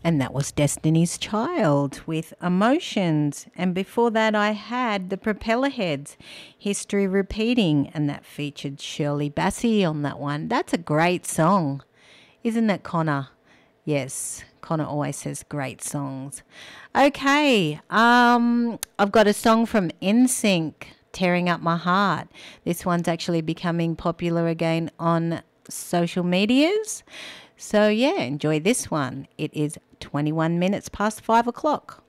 And that was Destiny's Child with Emotions. And before that, I had the Propellerheads, History Repeating, and that featured Shirley Bassey on that one. That's a great song, isn't it, Connor? Yes, Connor always says great songs. Okay, I've got a song from NSYNC, Tearing Up My Heart. This one's actually becoming popular again on social medias. So, yeah, enjoy this one. It is 21 minutes past 5 o'clock.